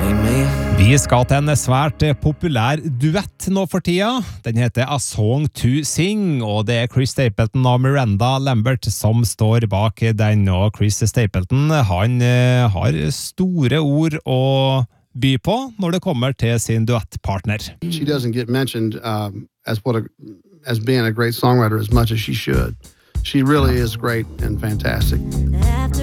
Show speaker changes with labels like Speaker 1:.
Speaker 1: Vi skal til en svært populær duett nå for tida. Den heter A Song to Sing, og det er Chris Stapleton og Miranda Lambert som står bak den. Og Chris Stapleton, han har store ord å by på når det kommer til sin duettpartner.
Speaker 2: She doesn't get mentioned as being a great songwriter as much as she should. She really is great and fantastic.